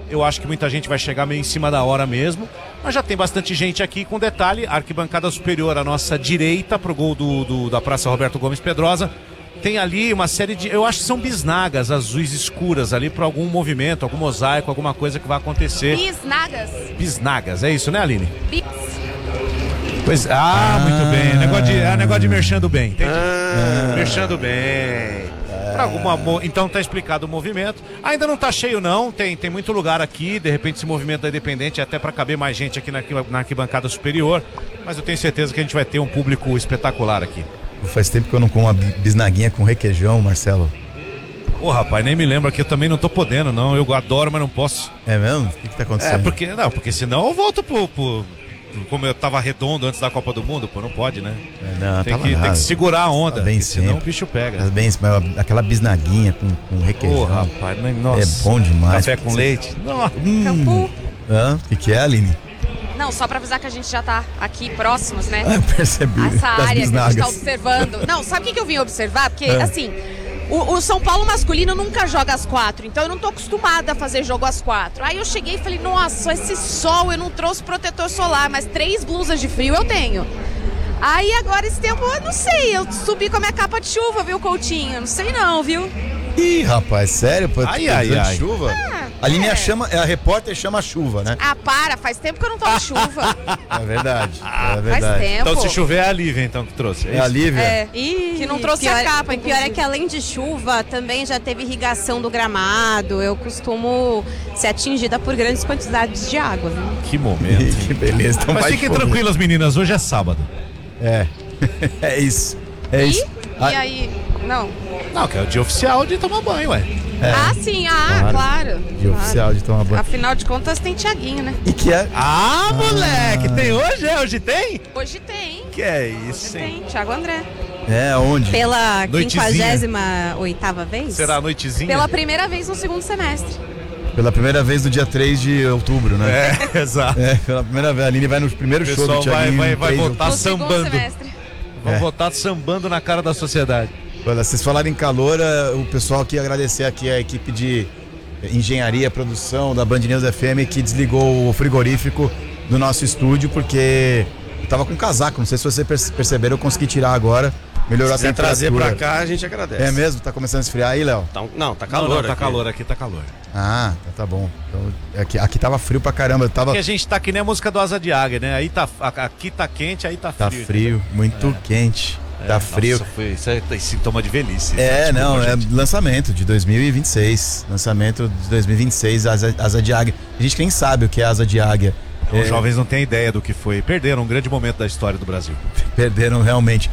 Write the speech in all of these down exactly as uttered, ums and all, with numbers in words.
Eu acho que muita gente vai chegar meio em cima da hora mesmo, mas já tem bastante gente aqui. Com detalhe, arquibancada superior à nossa direita, pro gol do, do, da Praça Roberto Gomes Pedrosa. Tem ali uma série de, eu acho que são bisnagas azuis escuras ali para algum movimento, algum mosaico, alguma coisa que vai acontecer. Bisnagas. Bisnagas, é isso, né, Aline? Bis. Pois, ah, ah, muito bem. Negócio de, é negócio de merchando bem, entendi? Ah, merchando bem. Pra alguma, então tá explicado o movimento. Ainda não tá cheio não, tem, tem muito lugar aqui. De repente esse movimento da Independente é até pra caber mais gente aqui na, na arquibancada superior. Mas eu tenho certeza que a gente vai ter um público espetacular aqui. Faz tempo que eu não como uma bisnaguinha com requeijão, Marcelo. Ô, oh, rapaz, nem me lembra que eu também não tô podendo, não. Eu adoro, mas não posso. É mesmo? O que que tá acontecendo? É, porque, não, porque senão eu volto pro... pro... Como eu tava redondo antes da Copa do Mundo, pô, não pode, né? Não, tem, tava que, tem que segurar a onda, tá bem senão o bicho pega. Tá bem, aquela bisnaguinha com, com requeijão. Ô, rapaz, nossa. É bom demais. Café com leite. Nossa. Hum. Hã? O que que é, Aline? Não, só pra avisar que a gente já tá aqui próximos, né? Ah, eu percebi. Essa área bisnagas. que a gente tá observando. Não, sabe o que, que eu vim observar? Porque, é. assim... O, o São Paulo masculino nunca joga às quatro, então eu não tô acostumada a fazer jogo às quatro. Aí eu cheguei e falei, nossa, esse sol, eu não trouxe protetor solar, mas três blusas de frio eu tenho. Aí agora esse tempo, eu não sei, eu subi com a minha capa de chuva, viu, Coutinho? Não sei não, viu? Ih, rapaz, sério? Pô, ai, ai, ai. Chuva? Ah, a linha é. chama, a repórter chama a chuva, né? Ah, para, faz tempo que eu não tomo chuva. É verdade, é verdade. Faz tempo. Então se chover é a Lívia então que trouxe, é, é a Lívia? É, e que não trouxe pior, a capa. O pior é que além de chuva, também já teve irrigação do gramado. Eu costumo ser atingida por grandes quantidades de água, viu? Que momento. Que beleza. Então mas fiquem tranquilas, meninas, hoje é sábado. É, é isso. É e? isso. E aí? Não. Não, que é o dia oficial de tomar banho, ué. É. Ah, sim, ah, claro. claro Dia claro. oficial de tomar banho. Afinal de contas tem Thiaguinho, né? E que é? Ah, moleque, ah. tem hoje? É, hoje tem? Hoje tem. Que é isso, hoje hein? Tem, Thiago André. É, onde? Pela quinquagésima oitava vez? Será a noitezinha? Pela primeira vez no segundo semestre. Pela primeira vez no dia três de outubro, né? É, exato. É, pela primeira vez. A Aline vai no primeiro show do vai, Thiaguinho. vai, vai votar no sambando. Semestre. Vão É. votar sambando na cara da sociedade. Olha, vocês falaram em calor, o pessoal aqui, agradecer aqui a equipe de engenharia, produção da Band News F M que desligou o frigorífico do nosso estúdio, porque eu tava com casaco, não sei se vocês perceberam, eu consegui tirar agora, melhorou se a temperatura. trazer pra cá, a gente agradece. É mesmo? Tá começando a esfriar aí, Léo? Tá, não, tá calor. Não, não, tá aqui. calor, aqui tá calor. Ah, tá, tá bom. Então, aqui, aqui tava frio pra caramba. Eu tava... Porque a gente tá que nem a música do Asa de Águia, né? Aí tá, aqui tá quente, aí tá frio. Tá frio, muito é. quente. É, tá frio. Nossa, foi, isso é sintoma de velhice. É, tá? não, é lançamento de dois mil e vinte e seis. Lançamento de dois mil e vinte e seis, Asa, Asa de Águia. A gente nem sabe o que é Asa de Águia. Os é... jovens não têm ideia do que foi. Perderam um grande momento da história do Brasil. Perderam realmente.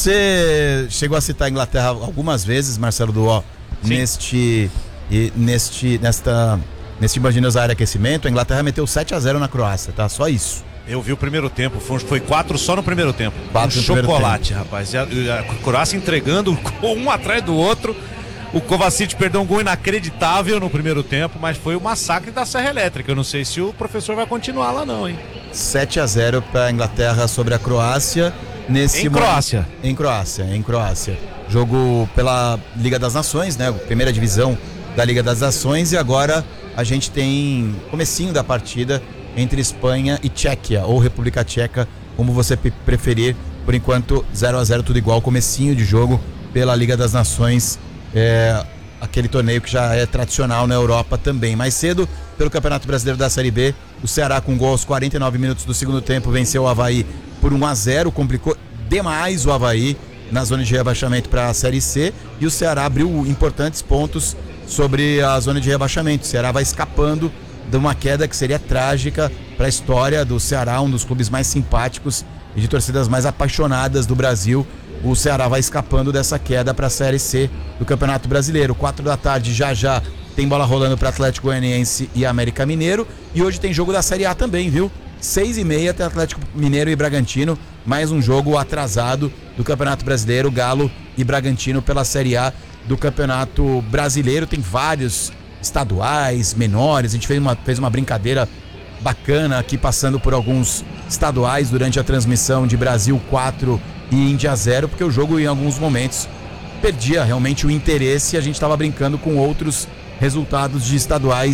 Você chegou a citar a Inglaterra algumas vezes, Marcelo Duó, neste, e, neste, nesta, neste Band News Área Aquecimento. A Inglaterra meteu sete a zero na Croácia, tá? Só isso. Eu vi o primeiro tempo, foi quatro só no primeiro tempo. Quatro um no primeiro chocolate, tempo. rapaz. E a, e a Croácia entregando um atrás do outro. O Kovacic perdeu um gol inacreditável no primeiro tempo, mas foi o massacre da Serra Elétrica. Eu não sei se o professor vai continuar lá não, hein? sete a zero para a Inglaterra sobre a Croácia. Nesse em Croácia. Momento, em Croácia, em Croácia. Jogo pela Liga das Nações, né? Primeira divisão da Liga das Nações, e agora a gente tem comecinho da partida entre Espanha e Tchequia, ou República Tcheca, como você preferir. Por enquanto, zero a zero, tudo igual, comecinho de jogo pela Liga das Nações, é, aquele torneio que já é tradicional na Europa também. Mais cedo, pelo Campeonato Brasileiro da Série B, o Ceará, com gol aos quarenta e nove minutos do segundo tempo, venceu o Avaí por um a zero, complicou demais o Avaí na zona de rebaixamento para a Série C, e o Ceará abriu importantes pontos sobre a zona de rebaixamento. O Ceará vai escapando de uma queda que seria trágica para a história do Ceará, um dos clubes mais simpáticos e de torcidas mais apaixonadas do Brasil. O Ceará vai escapando dessa queda para a Série C do Campeonato Brasileiro. Quatro da tarde, já já tem bola rolando para Atlético Goianiense e América Mineiro, e hoje tem jogo da Série A também, viu? Seis e meia tem Atlético Mineiro e Bragantino, mais um jogo atrasado do Campeonato Brasileiro, Galo e Bragantino pela Série A do Campeonato Brasileiro. Tem vários estaduais, menores, a gente fez uma, fez uma brincadeira bacana aqui, passando por alguns estaduais durante a transmissão de Brasil quatro e Índia zero, porque o jogo em alguns momentos perdia realmente o interesse, e a gente estava brincando com outros resultados de estaduais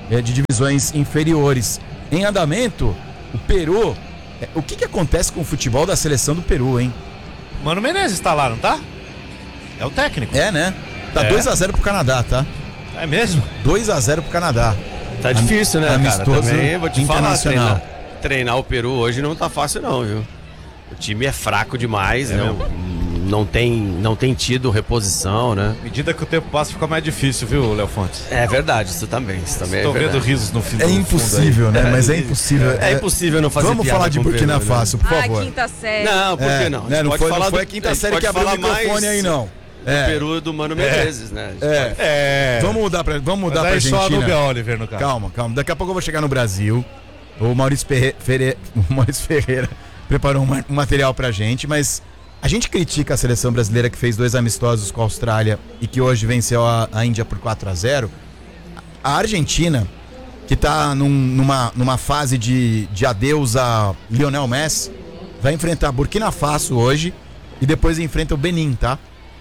é, de divisões inferiores. Em andamento, o Peru... É, o que, que acontece com o futebol da seleção do Peru, hein? Mano Menezes tá lá, não tá? É o técnico. É, né? Tá É. dois a zero pro Canadá, tá? É mesmo? dois a zero pro Canadá. Tá difícil, né, cara? Amistoso Também vou te falar, internacional. treinar, treinar o Peru hoje não tá fácil não, viu? O time é fraco demais, É né? mesmo? Não tem, não tem tido reposição, né? À medida que o tempo passa, fica mais difícil, viu, Léo Fontes? É verdade, isso também. Isso também Tô é vendo verdade. risos no fim É do impossível, fundo né? É, Mas é é- impossível. É impossível não fazer Vamos piada falar de com o Burkina Peru, né? Faso, por Ah, favor. quinta série. Não, por É, que não? né, não Pode foi, falar não foi do- a quinta a gente série que pode abriu o falar microfone mais aí, não. do É. Peru do Mano Menezes, né? A gente É. pode- É. Vamos mudar pra, vamos mudar Mas pra aí só a Argentina. Nubia Oliver, no caso. Calma, calma. Daqui a pouco eu vou chegar no Brasil. O Maurício, Ferre... Ferre... o Maurício Ferreira preparou um, ma- um material pra gente, mas a gente critica a seleção brasileira que fez dois amistosos com a Austrália e que hoje venceu a, a Índia por quatro a zero. A Argentina, que tá num- numa, numa fase de, de adeus a Lionel Messi, vai enfrentar Burkina Faso hoje e depois enfrenta o Benin, tá?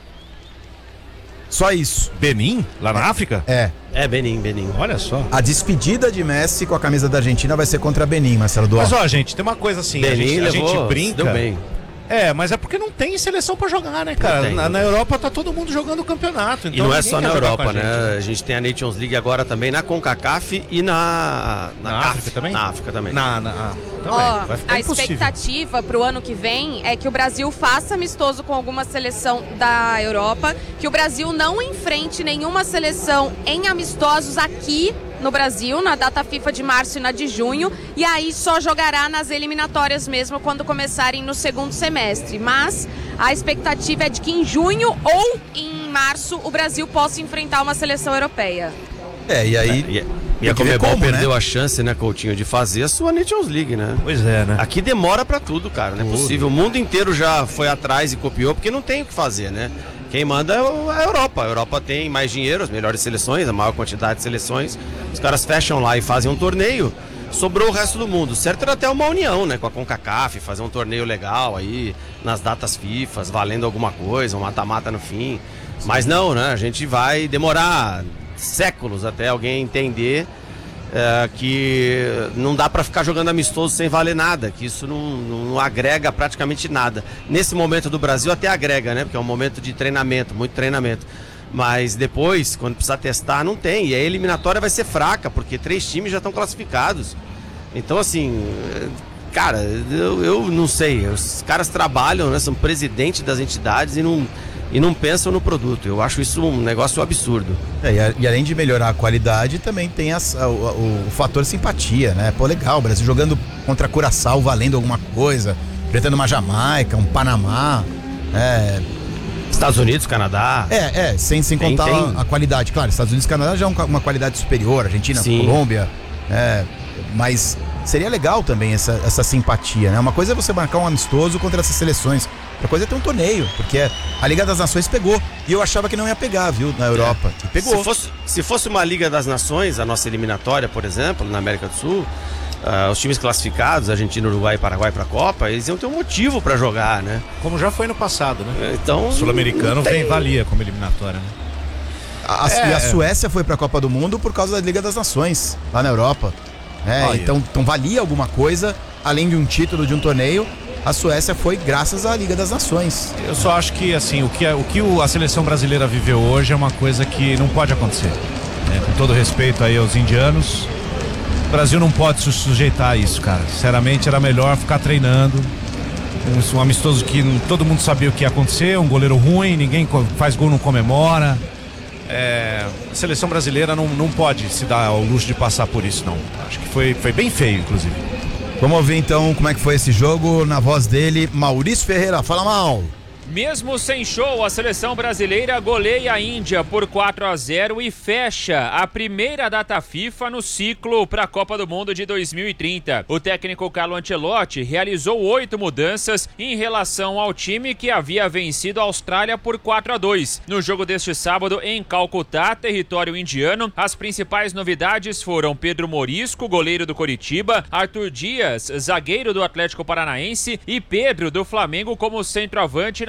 Só isso. Benin? Lá na África? É. É, Benin, Benin. Olha só. A despedida de Messi com a camisa da Argentina vai ser contra Benin, Marcelo Duarte. Mas ó, gente, tem uma coisa assim, a Benin gente, a levou, gente brinca. deu bem. É, mas é porque não tem seleção pra jogar, né, cara? Não tem, na, não na tem. Europa tá todo mundo jogando o campeonato. E Então não é ninguém só quer na jogar Europa, com a gente. né? A gente tem a Nations League agora também na CONCACAF e na... Na C A F. África também? Na África também. Na, na, ah, também. Ó, vai ficar a impossível. expectativa pro ano que vem é que o Brasil faça amistoso com alguma seleção da Europa, que o Brasil não enfrente nenhuma seleção em amistosos aqui no Brasil, na data FIFA de março e na de junho, e aí só jogará nas eliminatórias mesmo quando começarem no segundo semestre. Mas a expectativa é de que em junho ou em março o Brasil possa enfrentar uma seleção europeia. É, e aí. E, e Tem a que ver Comebol como, perdeu né? a chance, né, Coutinho, de fazer a sua Nations League, né? Pois é, né? Aqui demora pra tudo, cara, não é possível. O mundo inteiro já foi atrás e copiou, porque não tem o que fazer, né? Quem manda é o- a Europa. A Europa tem mais dinheiro, as melhores seleções, a maior quantidade de seleções. Os caras fecham lá e fazem um torneio. Sobrou o resto do mundo. Certo era até uma união, né? Com a CONCACAF, fazer um torneio legal aí, nas datas FIFA, valendo alguma coisa, um mata-mata no fim. Mas não, né? A gente vai demorar séculos até alguém entender é, que não dá pra ficar jogando amistoso sem valer nada, que isso não, não agrega praticamente nada. Nesse momento do Brasil até agrega, né? Porque é um momento de treinamento, muito treinamento. Mas depois, quando precisar testar, não tem. E a eliminatória vai ser fraca, porque três times já estão classificados. Então, assim, cara, eu, eu não sei. Os caras trabalham, né? São presidentes das entidades e não, e não pensam no produto. Eu acho isso um negócio absurdo. É, e, a- e além de melhorar a qualidade, também tem as- a- o, o fator simpatia, né? Pô, legal, o Brasil jogando contra Curaçao, valendo alguma coisa, enfrentando uma Jamaica, um Panamá. É, Estados Unidos, Canadá. é, é sem, sem Tem- contar tem. A, a qualidade. Claro, Estados Unidos e Canadá já é um- uma qualidade superior, Argentina, Sim. Colômbia. É, mas seria legal também essa, essa simpatia, né? Uma coisa é você marcar um amistoso contra essas seleções. Outra coisa é ter um torneio, porque a Liga das Nações pegou. E eu achava que não ia pegar, viu, na Europa. E pegou. Se fosse, se fosse uma Liga das Nações, a nossa eliminatória, por exemplo, na América do Sul, ah, os times classificados, Argentina, Uruguai e Paraguai para a Copa, eles iam ter um motivo para jogar, né? Como já foi no passado, né? Então, O sul-americano não tem- vem valia como eliminatória, né? A, É, e a é. Suécia foi pra Copa do Mundo por causa da Liga das Nações, lá na Europa. É, Olha. então, então valia alguma coisa, além de um título de um torneio, a Suécia foi graças à Liga das Nações. Eu só acho que, assim, o que, é- o que o- a seleção brasileira viveu hoje é uma coisa que não pode acontecer. né? Com todo respeito aí aos indianos, o Brasil não pode se sujeitar a isso, cara. Sinceramente, era melhor ficar treinando. Um, um amistoso que não- todo mundo sabia o que ia acontecer, um goleiro ruim, ninguém co- faz gol, não comemora. É, a seleção brasileira não, não pode se dar ao luxo de passar por isso, não. Acho que foi, foi bem feio, inclusive. Vamos ouvir então como é que foi esse jogo na voz dele, Maurício Ferreira. Fala, Mal. Mesmo sem show, a seleção brasileira goleia a Índia por quatro a zero e fecha a primeira data FIFA no ciclo para a Copa do Mundo de dois mil e trinta. O técnico Carlo Ancelotti realizou oito mudanças em relação ao time que havia vencido a Austrália por quatro a dois. No jogo deste sábado em Calcutá, território indiano, as principais novidades foram Pedro Morisco, goleiro do Coritiba, Arthur Dias, zagueiro do Atlético Paranaense, e Pedro do Flamengo como centroavante na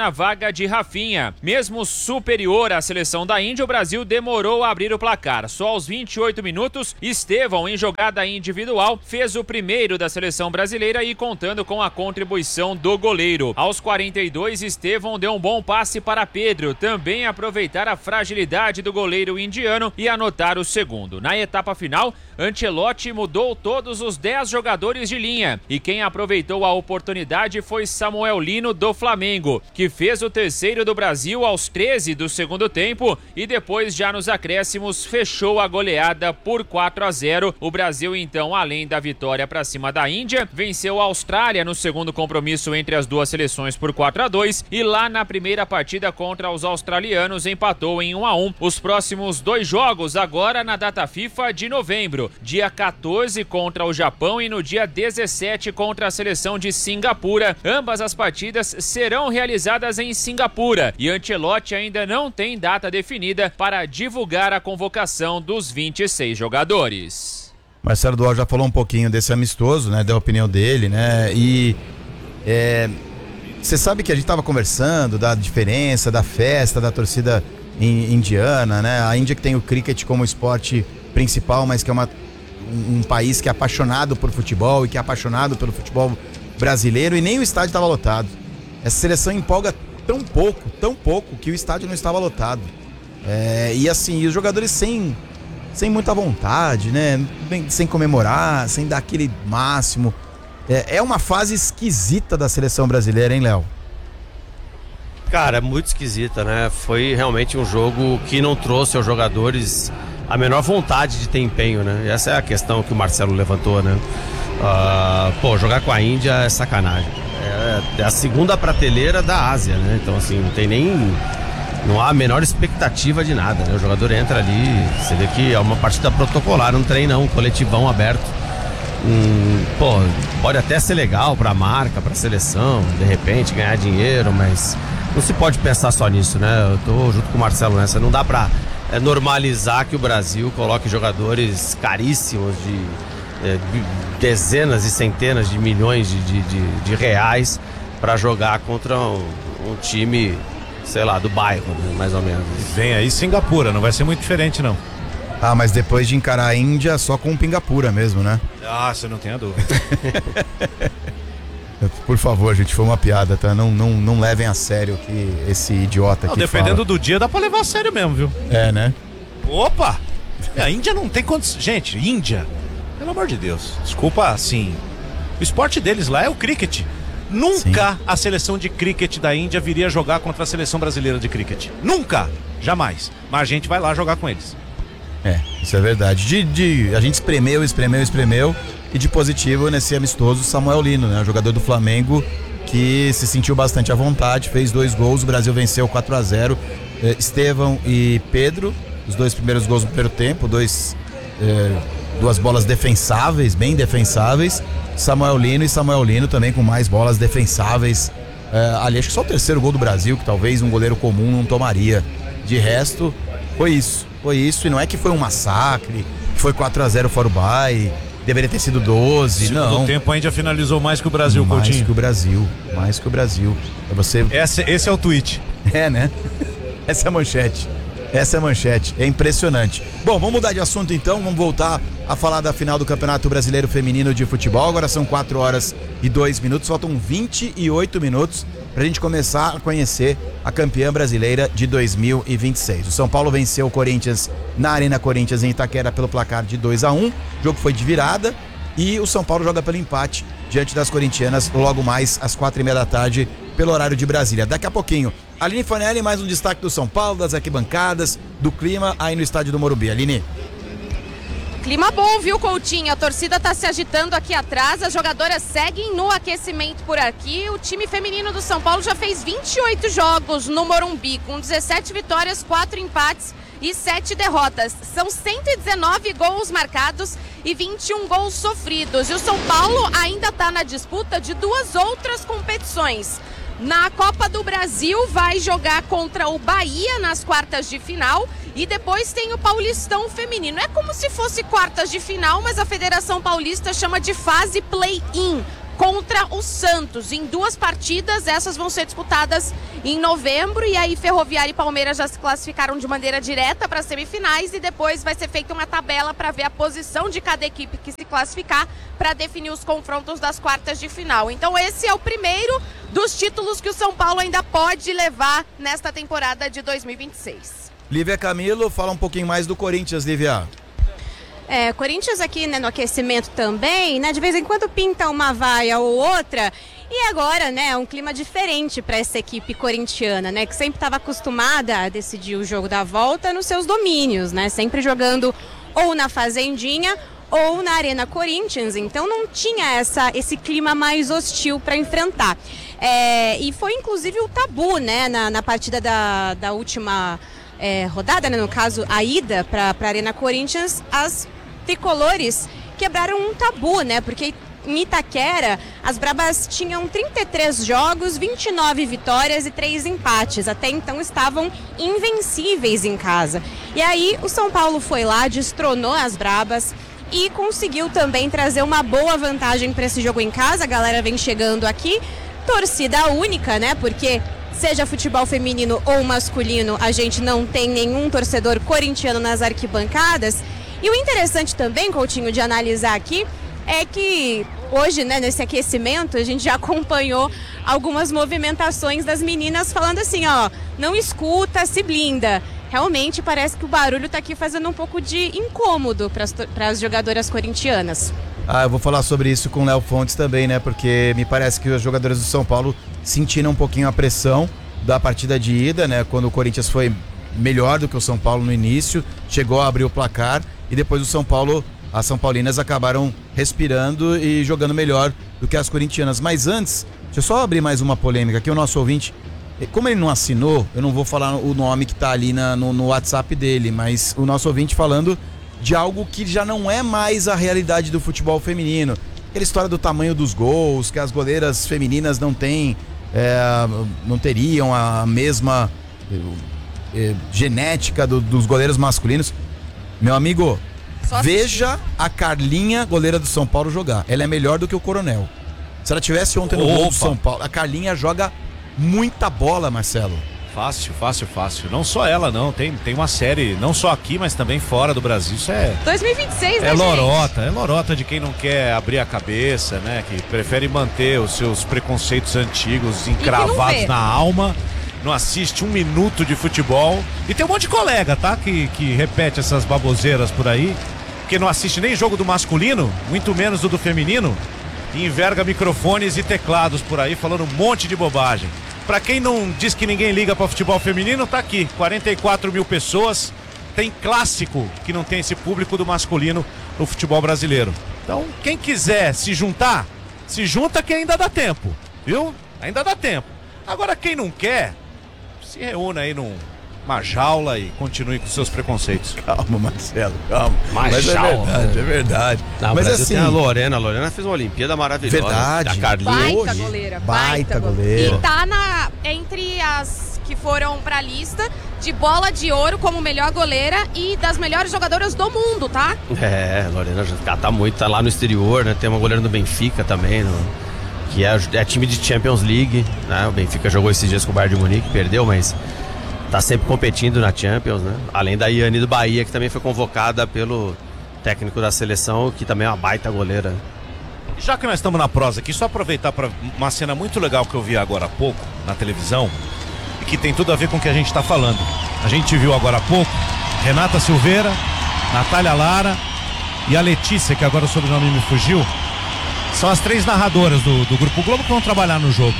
na vaga de Rafinha. Mesmo superior à seleção da Índia, o Brasil demorou a abrir o placar. Só aos vinte e oito minutos, Estevão, em jogada individual, fez o primeiro da seleção brasileira e contando com a contribuição do goleiro. Aos quarenta e dois, Estevão deu um bom passe para Pedro, também aproveitar a fragilidade do goleiro indiano e anotar o segundo. Na etapa final, Ancelotti mudou todos os dez jogadores de linha e quem aproveitou a oportunidade foi Samuel Lino do Flamengo, que fez o terceiro do Brasil aos treze do segundo tempo e depois, já nos acréscimos, fechou a goleada por quatro a zero. O Brasil, então, além da vitória para cima da Índia, venceu a Austrália no segundo compromisso entre as duas seleções por quatro a dois e lá na primeira partida contra os australianos empatou em um a um. Os próximos dois jogos agora na data FIFA de novembro, dia quatorze contra o Japão e no dia dezessete contra a seleção de Singapura. Ambas as partidas serão realizadas em Singapura e Ancelotti ainda não tem data definida para divulgar a convocação dos vinte e seis jogadores. Marcelo Dual já falou um pouquinho desse amistoso, né? Deu a opinião dele, né? E é, você sabe que a gente estava conversando da diferença, da festa, da torcida in, indiana, né? A Índia que tem o cricket como esporte principal, mas que é uma, um, um país que é apaixonado por futebol e que é apaixonado pelo futebol brasileiro e nem o estádio estava lotado. Essa seleção empolga tão pouco, tão pouco, que o estádio não estava lotado. É, e assim, e os jogadores sem, sem muita vontade, né? Sem comemorar, sem dar aquele máximo. É, é uma fase esquisita da seleção brasileira, hein, Léo? Cara, muito esquisita, né? Foi realmente um jogo que não trouxe aos jogadores a menor vontade de ter empenho, né? E essa é a questão que o Marcelo levantou, né? Uh, pô, jogar com a Índia é sacanagem. É, é a segunda prateleira da Ásia, né? Então, assim, não tem nem... Não há a menor expectativa de nada, né? O jogador entra ali, você vê que é uma partida protocolar, não tem não, um coletivão aberto. Hum, pô, pode até ser legal pra marca, pra seleção, de repente ganhar dinheiro, mas não se pode pensar só nisso, né? Eu tô junto com o Marcelo nessa, não dá pra é, normalizar que o Brasil coloque jogadores caríssimos de, é, de dezenas e centenas de milhões de, de, de, de reais pra jogar contra um, um time, sei lá, do bairro, né? Mais ou menos. Vem aí Singapura, não vai ser muito diferente não. Ah, mas depois de encarar a Índia só com Pingapura mesmo, né? Ah, você não tem a dúvida. Por favor, gente, foi uma piada, tá? Não, não, não levem a sério que esse idiota aqui dependendo fala. do dia, dá pra levar a sério mesmo, viu? É, né? Opa! A Índia não tem condições. Gente, Índia, pelo amor de Deus, desculpa, assim, o esporte deles lá é o cricket. Nunca Sim. a seleção de cricket da Índia viria jogar contra a seleção brasileira de cricket. Nunca! Jamais. Mas a gente vai lá jogar com eles. É, isso é verdade. De, de, a gente espremeu, espremeu, espremeu. E de positivo nesse amistoso, Samuel Lino, né? O jogador do Flamengo que se sentiu bastante à vontade, fez dois gols, o Brasil venceu quatro a zero. É, Estevão e Pedro, os dois primeiros gols no primeiro tempo, dois, é, duas bolas defensáveis, bem defensáveis. Samuel Lino e Samuel Lino também com mais bolas defensáveis. É, ali, acho que só o terceiro gol do Brasil, que talvez um goleiro comum não tomaria. De resto, foi isso. Foi isso, e não é que foi um massacre, que foi quatro a zero fora o Uruguai, deveria ter sido doze, Segundo não. No tempo a Índia finalizou mais que o Brasil, mais Coutinho. que o Brasil, mais que o Brasil. É você... esse, esse é o tweet. É, né? Essa é a manchete. Essa é a manchete. É impressionante. Bom, vamos mudar de assunto então. Vamos voltar a falar da final do Campeonato Brasileiro Feminino de Futebol. Agora são quatro horas e dois minutos. Faltam vinte e oito minutos pra gente começar a conhecer a campeã brasileira de dois mil e vinte e seis. O São Paulo venceu o Corinthians na Arena Corinthians em Itaquera pelo placar de dois a um. O jogo foi de virada e o São Paulo joga pelo empate diante das corintianas logo mais às quatro e meia da tarde pelo horário de Brasília. Daqui a pouquinho, Aline Fanelli, mais um destaque do São Paulo, das arquibancadas, do clima aí no estádio do Morumbi. Aline. Clima bom, viu, Coutinho? A torcida tá se agitando aqui atrás, as jogadoras seguem no aquecimento por aqui. O time feminino do São Paulo já fez vinte e oito jogos no Morumbi, com dezessete vitórias, quatro empates e sete derrotas. São cento e dezenove gols marcados e vinte e um gols sofridos. E o São Paulo ainda tá na disputa de duas outras competições. Na Copa do Brasil vai jogar contra o Bahia nas quartas de final e depois tem o Paulistão feminino. É como se fosse quartas de final, mas a Federação Paulista chama de fase play-in. contra o Santos, em duas partidas. Essas vão ser disputadas em novembro, e aí Ferroviária e Palmeiras já se classificaram de maneira direta para as semifinais, e depois vai ser feita uma tabela para ver a posição de cada equipe que se classificar para definir os confrontos das quartas de final. Então esse é o primeiro dos títulos que o São Paulo ainda pode levar nesta temporada de dois mil e vinte e seis. Lívia Camilo, fala um pouquinho mais do Corinthians, Lívia. É, Corinthians aqui, né, no aquecimento também, né, de vez em quando pinta uma vaia ou outra, e agora, né, é um clima diferente para essa equipe corintiana, né, que sempre estava acostumada a decidir o jogo da volta nos seus domínios, né, sempre jogando ou na Fazendinha ou na Arena Corinthians, então não tinha essa, esse clima mais hostil para enfrentar. É, e foi inclusive o tabu, né, na, na partida da, da última é, rodada, né, no caso a ida para a Arena Corinthians, as tricolores quebraram um tabu, né, porque em Itaquera as Brabas tinham trinta e três jogos, vinte e nove vitórias e três empates, até então estavam invencíveis em casa. E aí o São Paulo foi lá, destronou as Brabas e conseguiu também trazer uma boa vantagem para esse jogo em casa. A galera vem chegando aqui, torcida única, né? Porque seja futebol feminino ou masculino, a gente não tem nenhum torcedor corintiano nas arquibancadas. E o interessante também, Coutinho, de analisar aqui, é que hoje, né, nesse aquecimento, a gente já acompanhou algumas movimentações das meninas falando assim, ó, não escuta, se blinda. Realmente parece que o barulho tá aqui fazendo um pouco de incômodo para as jogadoras corintianas. Ah, eu vou falar sobre isso com o Léo Fontes também, né? Porque me parece que os jogadores do São Paulo sentiram um pouquinho a pressão da partida de ida, né? Quando o Corinthians foi melhor do que o São Paulo no início, chegou a abrir o placar e depois o São Paulo, as São Paulinas acabaram respirando e jogando melhor do que as corintianas. Mas antes, deixa eu só abrir mais uma polêmica aqui, o nosso ouvinte, como ele não assinou, eu não vou falar o nome que tá ali na, no, no WhatsApp dele, mas o nosso ouvinte falando de algo que já não é mais a realidade do futebol feminino. Aquela história do tamanho dos gols, que as goleiras femininas não têm, é, não teriam a mesma é, genética do, dos goleiros masculinos. Meu amigo, Só veja assistir. A Carlinha, goleira do São Paulo, jogar. Ela é melhor do que o Coronel. Se ela tivesse ontem no Opa. gol do São Paulo, a Carlinha joga muita bola, Marcelo. Fácil, fácil, fácil. Não só ela, não. Tem, tem uma série, não só aqui, mas também fora do Brasil. Isso é... dois mil e vinte e seis, né, É lorota, gente? É lorota de quem não quer abrir a cabeça, né? Que prefere manter os seus preconceitos antigos encravados na alma. Não assiste um minuto de futebol. E tem um monte de colega, tá? Que, que repete essas baboseiras por aí. Que não assiste nem jogo do masculino, muito menos do do feminino. E enverga microfones e teclados por aí, falando um monte de bobagem. Pra quem não diz que ninguém liga pra futebol feminino, tá aqui, quarenta e quatro mil pessoas. Tem clássico que não tem esse público do masculino no futebol brasileiro. Então, quem quiser se juntar, se junta que ainda dá tempo, viu? Ainda dá tempo. Agora, quem não quer, se reúna aí numa jaula e continue com seus preconceitos. Calma, Marcelo, calma. Uma Mas jaula. é verdade, é verdade. Não, mas assim, assim, tem a Lorena, a Lorena fez uma Olimpíada maravilhosa. Verdade. A Carlinha Baita hoje. goleira, Baita baita goleira. goleira. E tá na, entre as que foram pra lista de bola de ouro como melhor goleira e das melhores jogadoras do mundo, tá? É, a Lorena já tá muito, tá lá no exterior, né? Tem uma goleira do Benfica também, no, que é, é time de Champions League, né? O Benfica jogou esses dias com o Bayern de Munique, perdeu, mas tá sempre competindo na Champions, né? Além da Iane do Bahia, que também foi convocada pelo técnico da seleção, que também é uma baita goleira. Já que nós estamos na prosa aqui, só aproveitar para uma cena muito legal que eu vi agora há pouco na televisão e que tem tudo a ver com o que a gente está falando. A gente viu agora há pouco Renata Silveira, Natália Lara e a Letícia, que agora o sobrenome me fugiu, são as três narradoras do, do Grupo Globo que vão trabalhar no jogo.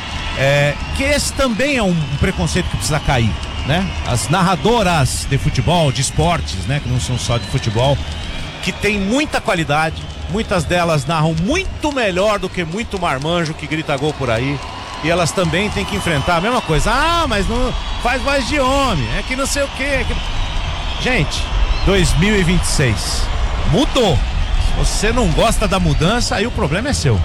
É, que esse também é um preconceito que precisa cair, né? As narradoras de futebol, de esportes, né? Que não são só de futebol, que tem muita qualidade, muitas delas narram muito melhor do que muito marmanjo que grita gol por aí, e elas também têm que enfrentar a mesma coisa. Ah, mas não faz voz de homem, é que não sei o quê. Que... Gente, dois mil e vinte e seis mudou. Se você não gosta da mudança, aí o problema é seu.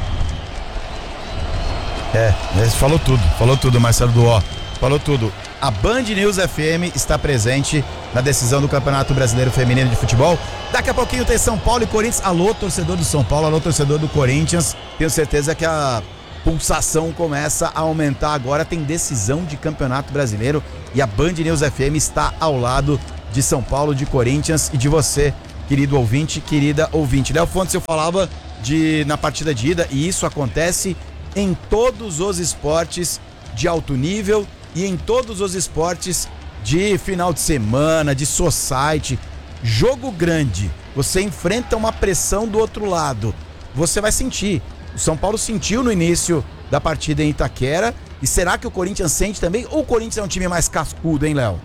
É, falou tudo, falou tudo, Marcelo Duó, falou tudo. A Band News F M está presente na decisão do Campeonato Brasileiro Feminino de Futebol. Daqui a pouquinho tem São Paulo e Corinthians. Alô, torcedor do São Paulo, alô, torcedor do Corinthians. Tenho certeza que a pulsação começa a aumentar agora. Tem decisão de Campeonato Brasileiro e a Band News F M está ao lado de São Paulo, de Corinthians e de você, querido ouvinte, querida ouvinte. Léo Fontes, eu falava de, na partida de ida, e isso acontece em todos os esportes de alto nível e em todos os esportes de final de semana, de society. Jogo grande, você enfrenta uma pressão do outro lado, você vai sentir. O São Paulo sentiu no início da partida em Itaquera, e será que o Corinthians sente também? Ou o Corinthians é um time mais cascudo, hein, Léo?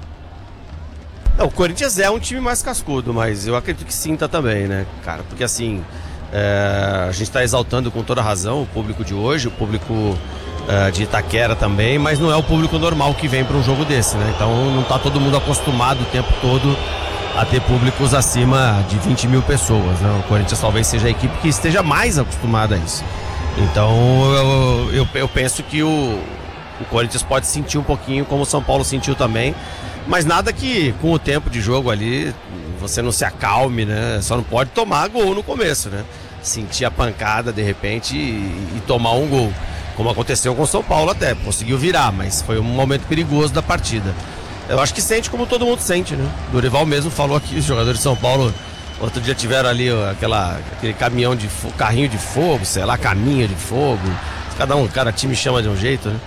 Não, o Corinthians é um time mais cascudo, mas eu acredito que sinta também, né, cara? Porque assim, é, a gente está exaltando com toda razão o público de hoje, o público é, de Itaquera também, mas não é o público normal que vem para um jogo desse, né? Então não está todo mundo acostumado o tempo todo a ter públicos acima de vinte mil pessoas, né? O Corinthians talvez seja a equipe que esteja mais acostumada a isso. Então eu, eu, eu penso que o, o Corinthians pode sentir um pouquinho como o São Paulo sentiu também, mas nada que com o tempo de jogo ali você não se acalme, né? Só não pode tomar gol no começo, né? Sentir a pancada de repente e, e tomar um gol, como aconteceu com o São Paulo até, conseguiu virar, mas foi um momento perigoso da partida. Eu acho que sente como todo mundo sente, né? Dorival mesmo falou aqui, os jogadores de São Paulo outro dia tiveram ali ó, aquela, aquele caminhão de fo- carrinho de fogo, sei lá, caminho de fogo, cada um, cada time chama de um jeito, né?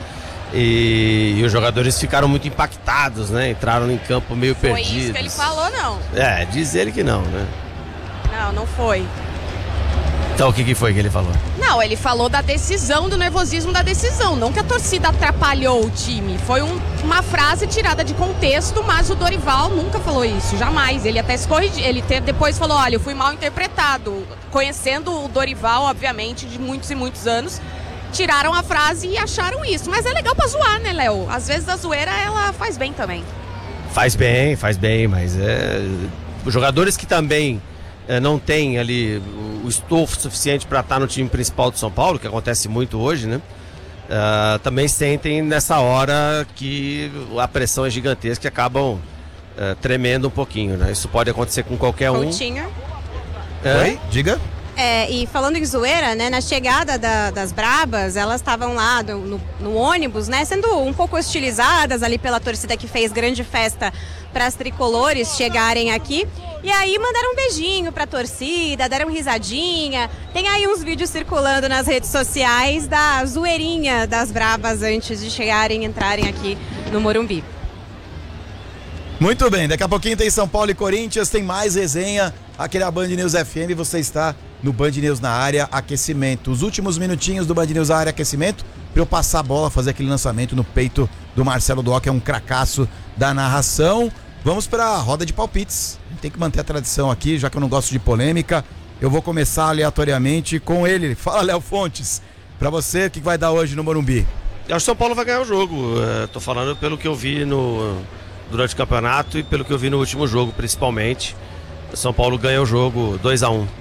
E, e os jogadores ficaram muito impactados, né? Entraram em campo meio Foi perdidos. isso que ele falou, não. É, diz ele que não, né? Não, não foi. Então o que, que foi que ele falou? Não, ele falou da decisão, do nervosismo da decisão, não que a torcida atrapalhou o time. Foi um- uma frase tirada de contexto, mas o Dorival nunca falou isso, jamais. Ele até se corrigiu, ele te- depois falou, olha, eu fui mal interpretado. Conhecendo o Dorival, obviamente, de muitos e muitos anos, tiraram a frase e acharam isso. Mas é legal pra zoar, né, Léo? Às vezes a zoeira, ela faz bem também. Faz bem, faz bem, mas é... os jogadores que também é, não têm ali o, o estofo suficiente para estar no time principal do São Paulo, que acontece muito hoje, né? Uh, também sentem nessa hora que a pressão é gigantesca e acabam uh, tremendo um pouquinho, né? Isso pode acontecer com qualquer um. Coutinho. É? Oi? Diga. É, e falando em zoeira, né, na chegada da- das Brabas, elas estavam lá do- no, no ônibus, né, sendo um pouco hostilizadas ali pela torcida que fez grande festa para as tricolores chegarem aqui. E aí mandaram um beijinho pra torcida, deram risadinha. Tem aí uns vídeos circulando nas redes sociais da zoeirinha das Brabas antes de chegarem, entrarem aqui no Morumbi. Muito bem, daqui a pouquinho tem São Paulo e Corinthians, tem mais resenha aqui na Band News F M, você está no Band News na área aquecimento. Os últimos minutinhos do Band News na área aquecimento, para eu passar a bola, fazer aquele lançamento no peito do Marcelo Duó, que é um cracaço da narração. Vamos para a roda de palpites. Tem que manter a tradição aqui, já que eu não gosto de polêmica. Eu vou começar aleatoriamente com ele. Fala, Léo Fontes, para você, o que vai dar hoje no Morumbi? Eu acho que o São Paulo vai ganhar o jogo. É, tô falando pelo que eu vi no, durante o campeonato e pelo que eu vi no último jogo, principalmente. O São Paulo ganha o jogo dois a um.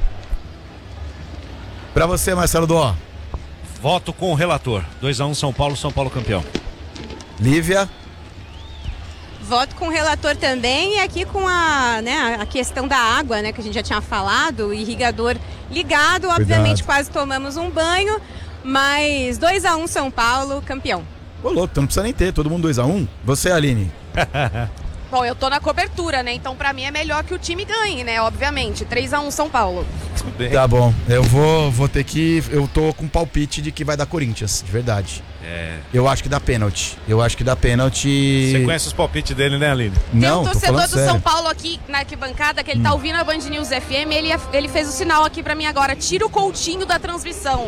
Para você, Marcelo Duó. Voto com o relator. dois a um São Paulo, São Paulo campeão. Lívia. Voto com o relator também e aqui com a, né, a questão da água, né, que a gente já tinha falado, o irrigador ligado, obviamente quase tomamos um banho, mas dois a um São Paulo, campeão. Ô louco, então não precisa nem ter, todo mundo dois a um. Você, Aline. Bom, eu tô na cobertura, né? Então pra mim é melhor que o time ganhe, né? Obviamente. três a um São Paulo. Tudo bem. Tá bom, eu vou, vou ter que. Eu tô com palpite de que vai dar Corinthians, de verdade. É. Eu acho que dá pênalti. Eu acho que dá pênalti. Você conhece os palpites dele, né, Aline? Tem Não, um tô torcedor falando do sério. São Paulo aqui na arquibancada, que ele tá ouvindo a Band News F M, ele, ele fez o sinal aqui pra mim agora. Tira o Coutinho da transmissão.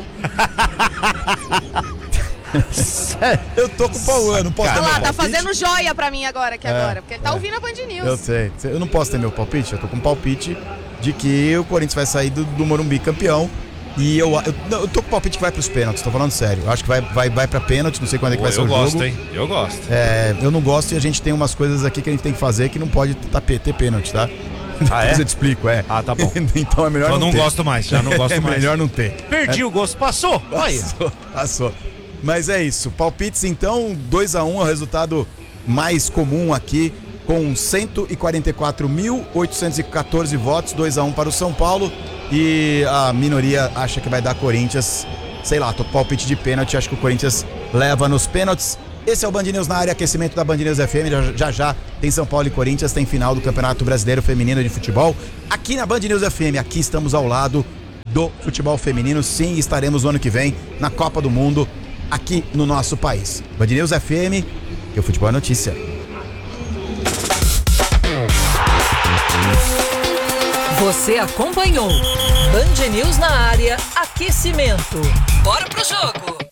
Eu tô com o pau, não posso Olha ter lá, meu tá palpite. fazendo joia pra mim agora, aqui É, agora. Porque ele tá é. ouvindo a Band News. Eu sei. Eu não posso ter meu palpite, eu tô com palpite de que o Corinthians vai sair do, do Morumbi campeão. E eu, eu, não, eu tô com palpite que vai pros pênaltis, tô falando sério. Eu acho que vai, vai, vai pra pênalti, não sei quando é que vai ser eu o gosto, jogo. hein? Eu gosto. É, eu não gosto e a gente tem umas coisas aqui que a gente tem que fazer que não pode tá, ter pênalti, tá? Ah, é? Depois eu te explico, é. Ah, tá bom. Então é melhor Eu não não ter. gosto mais, já não gosto é mais. melhor não ter. Perdi o gosto, passou. Olha. Passou, passou. Mas é isso. Palpites, então, dois a um é o resultado mais comum aqui com cento e quarenta e quatro mil, oitocentos e quatorze votos, dois a um para o São Paulo. E a minoria acha que vai dar Corinthians, sei lá, tô palpite de pênalti, acho que o Corinthians leva nos pênaltis. Esse é o Band News na área, aquecimento da Band News F M, já, já já tem São Paulo e Corinthians, tem final do Campeonato Brasileiro Feminino de Futebol, aqui na Band News F M, aqui estamos ao lado do futebol feminino, sim, estaremos no ano que vem na Copa do Mundo, aqui no nosso país. Band News F M, que o futebol é notícia. Você acompanhou Band News na área, aquecimento. Bora pro jogo!